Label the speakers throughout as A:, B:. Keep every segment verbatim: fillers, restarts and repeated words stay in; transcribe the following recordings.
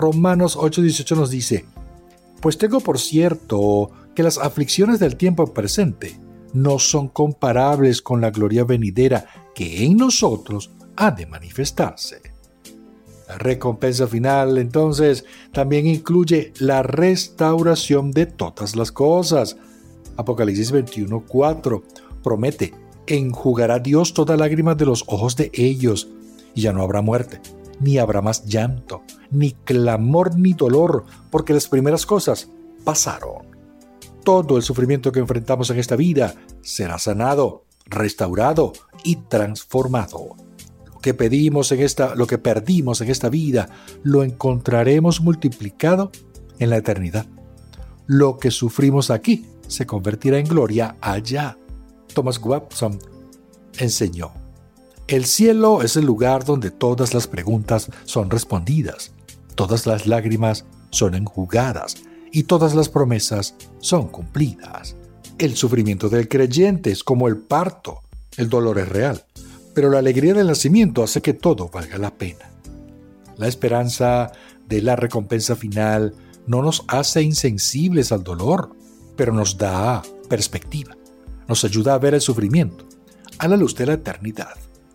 A: Romanos ocho dieciocho nos dice: pues tengo por cierto que las aflicciones del tiempo presente no son comparables con la gloria venidera que en nosotros ha de manifestarse. La recompensa final, entonces, también incluye la restauración de todas las cosas. Apocalipsis veintiuno cuatro promete: enjugará Dios toda lágrima de los ojos de ellos, y ya no habrá muerte, ni habrá más llanto, ni clamor, ni dolor, porque las primeras cosas pasaron. Todo el sufrimiento que enfrentamos en esta vida será sanado, restaurado y transformado. Lo que pedimos en esta, lo que perdimos en esta vida, lo encontraremos multiplicado en la eternidad. Lo que sufrimos aquí se convertirá en gloria allá. Thomas Watson enseñó: el cielo es el lugar donde todas las preguntas son respondidas, todas las lágrimas son enjugadas y todas las promesas son cumplidas. El sufrimiento del creyente es como el parto, el dolor es real, pero la alegría del nacimiento hace que todo valga la pena. La esperanza de la recompensa final no nos hace insensibles al dolor, pero nos da perspectiva, nos ayuda a ver el sufrimiento a la luz de la eternidad.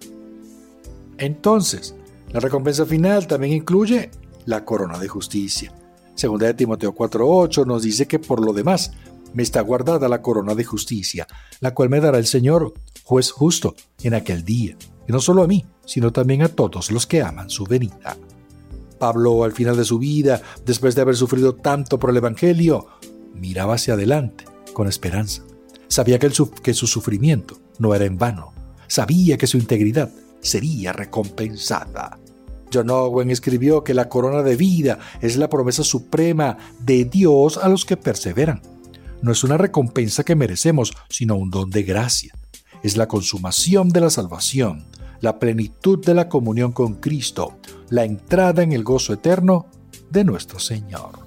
A: Entonces, la recompensa final también incluye la corona de justicia. Segunda de Timoteo cuatro ocho nos dice que por lo demás me está guardada la corona de justicia, la cual me dará el Señor, juez justo, en aquel día, y no solo a mí, sino también a todos los que aman su venida. Pablo, al final de su vida, después de haber sufrido tanto por el Evangelio, miraba hacia adelante con esperanza. Sabía que, el su- que su sufrimiento no era en vano. Sabía que su integridad sería recompensada. John Owen escribió que la corona de vida es la promesa suprema de Dios a los que perseveran. No es una recompensa que merecemos, sino un don de gracia. Es la consumación de la salvación, la plenitud de la comunión con Cristo, la entrada en el gozo eterno de nuestro Señor.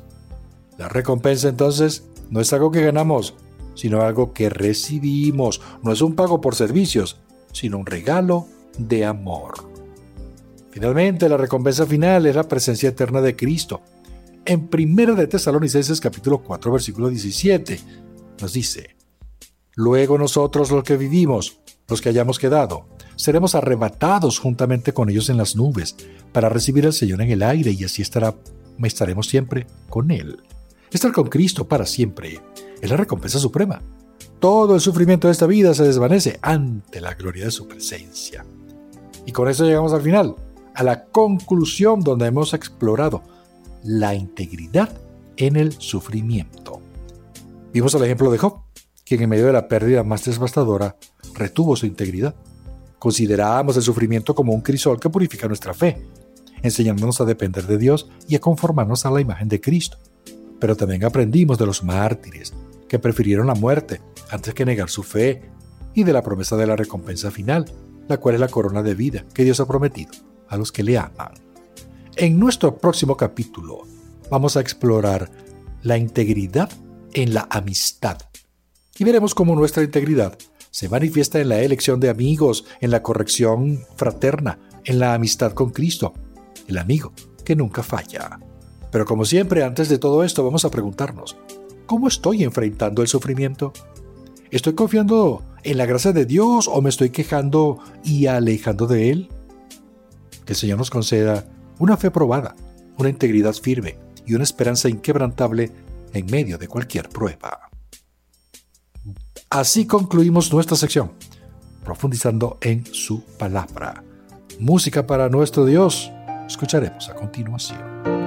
A: La recompensa, entonces, no es algo que ganamos, sino algo que recibimos. No es un pago por servicios, sino un regalo de amor. Finalmente, la recompensa final es la presencia eterna de Cristo. En Primera de Tesalonicenses capítulo cuatro, versículo diecisiete, nos dice: luego nosotros los que vivimos, los que hayamos quedado, seremos arrebatados juntamente con ellos en las nubes, para recibir al Señor en el aire, y así estará, estaremos siempre con Él. Estar con Cristo para siempre es la recompensa suprema. Todo el sufrimiento de esta vida se desvanece ante la gloria de su presencia. Y con eso llegamos al final, a la conclusión donde hemos explorado la integridad en el sufrimiento. Vimos el ejemplo de Job, quien en medio de la pérdida más devastadora retuvo su integridad. Consideramos el sufrimiento como un crisol que purifica nuestra fe, enseñándonos a depender de Dios y a conformarnos a la imagen de Cristo. Pero también aprendimos de los mártires, que prefirieron la muerte antes que negar su fe, y de la promesa de la recompensa final, la cual es la corona de vida que Dios ha prometido a los que le aman. En nuestro próximo capítulo vamos a explorar la integridad en la amistad y veremos cómo nuestra integridad se manifiesta en la elección de amigos, en la corrección fraterna, en la amistad con Cristo, el amigo que nunca falla. Pero como siempre, antes de todo esto vamos a preguntarnos: ¿cómo estoy enfrentando el sufrimiento? ¿Estoy confiando en la gracia de Dios o me estoy quejando y alejando de Él? Que el Señor nos conceda una fe probada, una integridad firme y una esperanza inquebrantable en medio de cualquier prueba. Así concluimos nuestra sección, profundizando en su palabra. Música para nuestro Dios. Escucharemos a continuación.